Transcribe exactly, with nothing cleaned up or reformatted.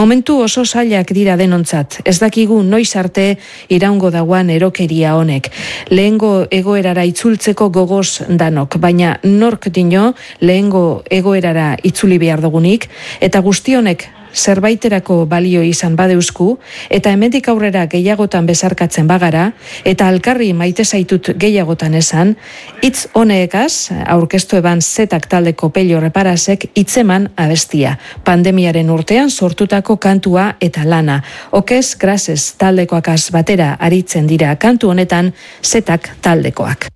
Momentu oso zailak dira denontzat, ez dakigu noiz arte iraungo dagoan erokeria honek. Lehengo egoerara itzultzeko gogoz danok, baina nork dino lehengo egoerara itzuli behar dugunik, eta guzti honek zerbaiterako balio izan badeusku, eta hemendik aurrera gehiagotan bezarkatzen bagara, eta alkarri maite zaitut gehiagotan esan, hitz honeekaz, aurkeztu eban zetak taldeko Pello Reparasek hitzeman abestia, pandemiaren urtean sortutako kantua eta lana. Okez, grazes taldekoakaz batera aritzen dira kantu honetan zetak taldekoak.